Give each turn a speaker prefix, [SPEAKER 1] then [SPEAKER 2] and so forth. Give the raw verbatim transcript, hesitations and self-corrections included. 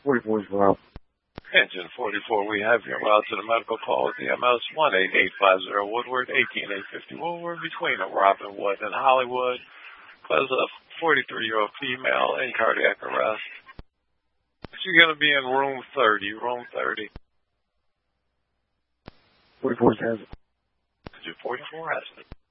[SPEAKER 1] forty-four is Rob.
[SPEAKER 2] Engine forty-four, we have your route to the medical call with the M S one eight eight five zero Woodward, eighteen eight fifty Woodward, between Robinwood and Hollywood. There's a forty-three-year-old female in cardiac arrest. She's going to be in room thirty, room thirty.
[SPEAKER 1] forty-four has it.
[SPEAKER 2] forty-four has it.